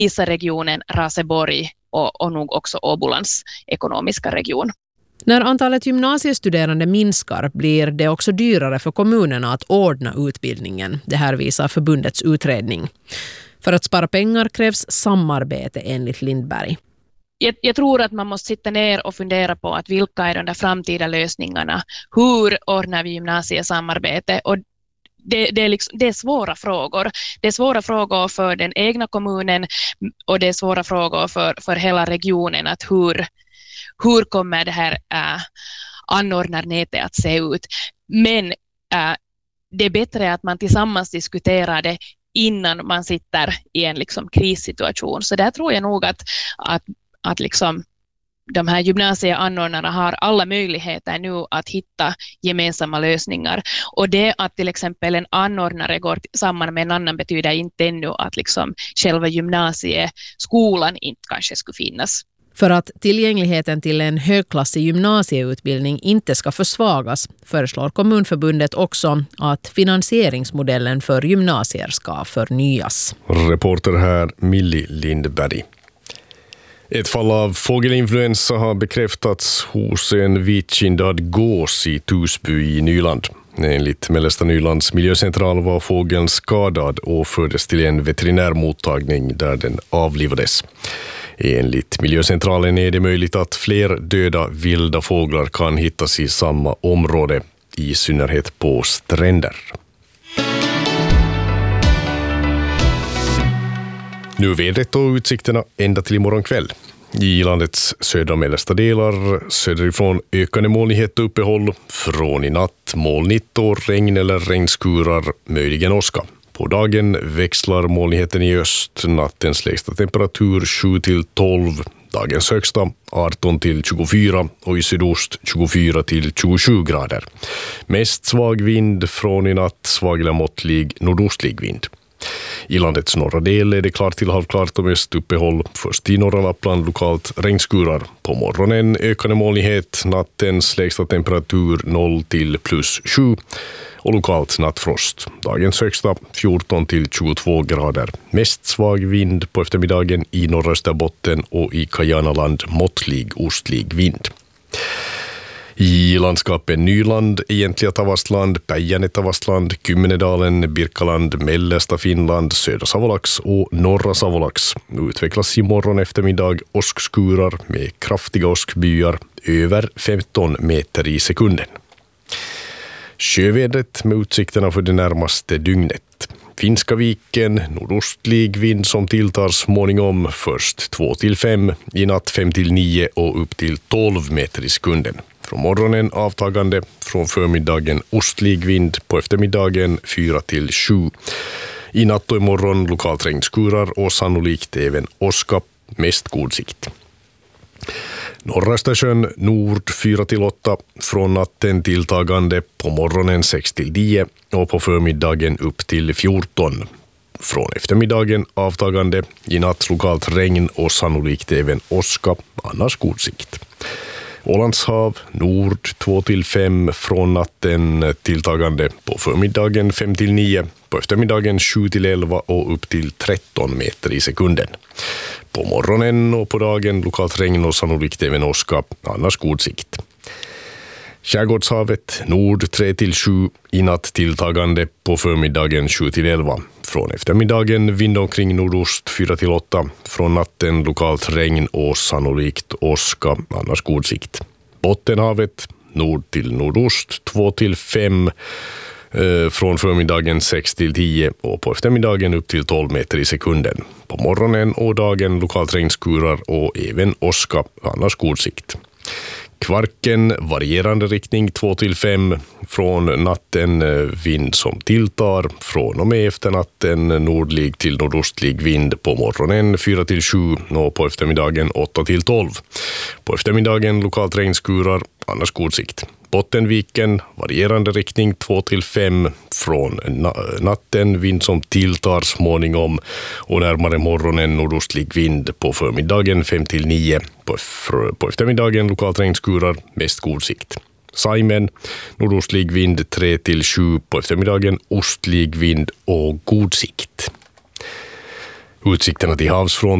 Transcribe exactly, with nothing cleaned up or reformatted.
Isa-regionen, Raseborg och, och nog också Åbolands ekonomiska region. När antalet gymnasiestuderande minskar blir det också dyrare för kommunerna att ordna utbildningen. Det här visar förbundets utredning. För att spara pengar krävs samarbete enligt Lindberg. Jag, jag tror att man måste sitta ner och fundera på att vilka är de där framtida lösningarna. Hur ordnar vi gymnasiesamarbete? Och det, det, är liksom, det är svåra frågor. Det är svåra frågor för den egna kommunen och det är svåra frågor för, för hela regionen. Att hur, hur kommer det här äh, anordnarnätet att se ut? Men äh, det är bättre att man tillsammans diskuterar det innan man sitter i en liksom krissituation. Så där tror jag nog att, att, att liksom de här gymnasieanordnarna har alla möjligheter nu att hitta gemensamma lösningar. Och det att till exempel en anordnare går samman med en annan betyder inte ännu att liksom själva gymnasieskolan inte kanske skulle finnas. För att tillgängligheten till en högklassig gymnasieutbildning inte ska försvagas föreslår Kommunförbundet också att finansieringsmodellen för gymnasier ska förnyas. Reporter här Millie Lindberg. Ett fall av fågelinfluensa har bekräftats hos en vitkindad gås i Tusby i Nyland. Enligt Mellersta Nylands miljöcentral var fågeln skadad och fördes till en veterinärmottagning där den avlivades. Enligt miljöcentralen är det möjligt att fler döda vilda fåglar kan hittas i samma område, i synnerhet på stränder. Nu vädret och utsikterna ända till imorgon kväll. I landets södra och mellersta delar söderifrån ökande molnighet och uppehåll. Från i natt molnigt och regn eller regnskurar, möjligen åska. På dagen växlar molnigheten i öst, nattens lägsta temperatur sju till tolv, dagens högsta arton till tjugofyra och i sydost tjugofyra till tjugosju grader. Mest svag vind, från i natt svag eller måttlig nordostlig vind. I landets norra del är det klart till halvklart och mest uppehåll. Först i norra Lappland lokalt regnskurar. På morgonen ökande molnighet, nattens lägsta temperatur noll till plus sju och lokalt nattfrost. Dagens högsta fjorton till tjugotvå grader. Mest svag vind på eftermiddagen i norra Österbotten och i Kajanaland måttlig ostlig vind. I landskapet Nyland, egentliga Tavastland, Päijänne Tavastland, Kymmenedalen, Birkaland, mellersta Finland, södra Savolax och norra Savolax utvecklas imorgon eftermiddag åskskurar med kraftiga åskbyar över femton meter i sekunden. Sjövädret med utsikterna för det närmaste dygnet. Finska viken, nordostlig vind som tilltar småningom, först två till fem, i natt fem till nio och upp till tolv meter i sekunden. Från morgonen avtagande, från förmiddagen ostlig vind, på eftermiddagen fyra till sju. I natt och imorgon lokalt regnskurar och sannolikt även åska, mest god sikt. Norra Östersjön nord fyra till åtta, från natten tilltagande, på morgonen sex till nio och på förmiddagen upp till fjorton. Från eftermiddagen avtagande, i natt lokalt regn och sannolikt även åska, annars god sikt. Ålandshav nord två till fem, från natten tilltagande, på förmiddagen fem till nio, på eftermiddagen sju till elva och upp till tretton meter i sekunden. På morgonen och på dagen lokalt regn och sannolikt även åska, annars god sikt. Skärgårdshavet nord tre till sju, i natt tilltagande, på förmiddagen sju till elva. Från eftermiddagen vind omkring nordost fyra till åtta, från natten lokalt regn och sannolikt åska, annars god sikt. Bottenhavet nord till nordost två till fem, eh, från förmiddagen sex till tio och på eftermiddagen upp till tolv meter i sekunden. På morgonen och dagen lokalt regnskurar och även åska, annars god sikt. Kvarken varierande riktning två till fem, från natten vind som tilltar, från och med efter natten nordlig till nordostlig vind, på morgonen fyra till sju och på eftermiddagen åtta till tolv. På eftermiddagen lokalt regnskurar, annars god sikt. Bottenviken varierande riktning två till fem, från natten vind som tilltar småningom och närmare morgonen nordostlig vind, på förmiddagen fem till nio, på, på eftermiddagen lokalt regnskurar, mest god sikt. Saimen nordostlig vind tre till sju, på eftermiddagen ostlig vind och god sikt. Utsikterna till havsfront